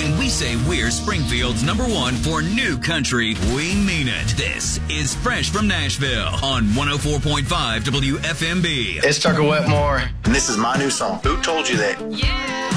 When we say we're Springfield's #1 for new country, we mean it. This is Fresh from Nashville on 104.5 WFMB. It's Tucker Wetmore, and this is my new song, Who Told You That? Yeah.